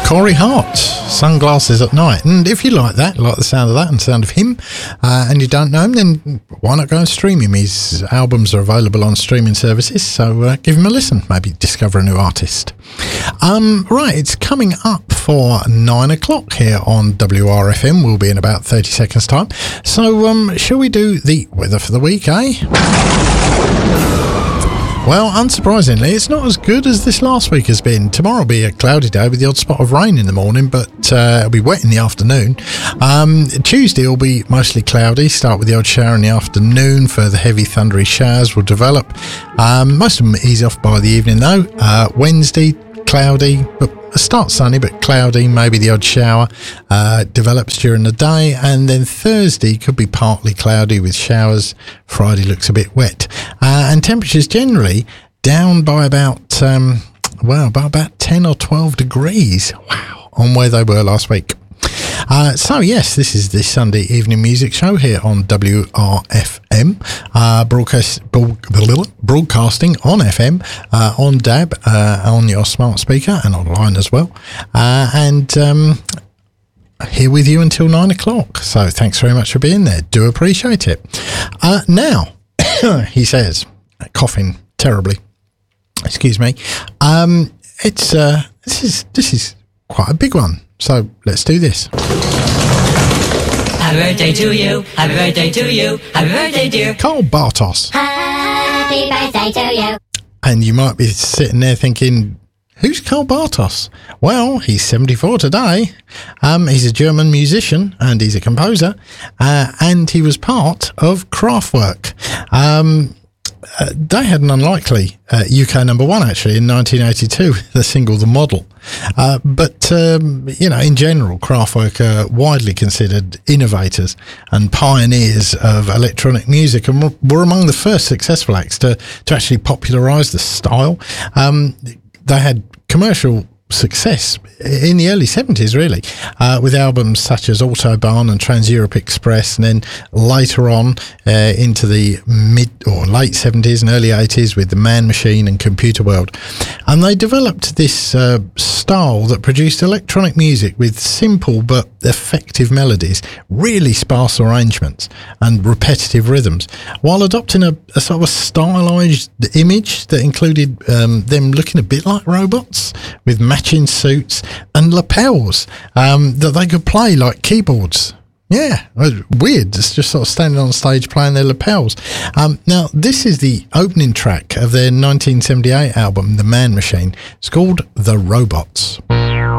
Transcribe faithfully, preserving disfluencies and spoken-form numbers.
Corey Hart, Sunglasses at Night. And if you like that, like the sound of that and the sound of him, uh, and you don't know him, then why not go and stream him? His albums are available on streaming services, so uh, give him a listen. Maybe discover a new artist. Um, right, it's coming up for nine o'clock here on W R F M. We'll be in about thirty seconds' time. So, um, shall we do the weather for the week, eh? Well, unsurprisingly, it's not as good as this last week has been. Tomorrow will be a cloudy day with the odd spot of rain in the morning, but uh, it'll be wet in the afternoon. Um, Tuesday will be mostly cloudy, start with the odd shower in the afternoon. Further heavy thundery showers will develop. Um, most of them ease off by the evening, though. Uh, Wednesday, cloudy, but start sunny but cloudy, maybe the odd shower uh, develops during the day, and then Thursday could be partly cloudy with showers. Friday looks a bit wet, uh, and temperatures generally down by about um, well by about ten or twelve degrees. Wow, on where they were last week. Uh, so yes, this is the Sunday evening music show here on W R F M, uh, broadcast, broadcasting on F M, uh, on D A B, uh, on your smart speaker and online as well. Uh, and um, here with you until nine o'clock. So thanks very much for being there. Do appreciate it. Uh, now, he says, coughing terribly. Excuse me. Um, it's uh, this is this is quite a big one. So let's do this. Happy birthday to you. Happy birthday to you. Happy birthday, dear Karl Bartos. Happy birthday to you. And you might be sitting there thinking, who's Karl Bartos? Well, he's seventy-four today. Um, he's a German musician and he's a composer. Uh, and he was part of Kraftwerk. Um, Uh, they had an unlikely uh, U K number one, actually, in nineteen eighty-two, the single The Model. Uh, but, um, you know, in general, Kraftwerk are widely considered innovators and pioneers of electronic music, and were among the first successful acts to, to actually popularise the style. Um, they had commercial success in the early seventies, really, uh, with albums such as Autobahn and Trans-Europe Express, and then later on uh, into the mid or late seventies and early eighties with the Man Machine and Computer World. And they developed this uh, style that produced electronic music with simple but effective melodies, really sparse arrangements and repetitive rhythms, while adopting a, a sort of a stylized image that included um, them looking a bit like robots with matching suits and lapels um, that they could play like keyboards. Yeah, weird. It's just sort of standing on stage playing their lapels. Um, now, this is the opening track of their nineteen seventy-eight album, The Man Machine. It's called The Robots.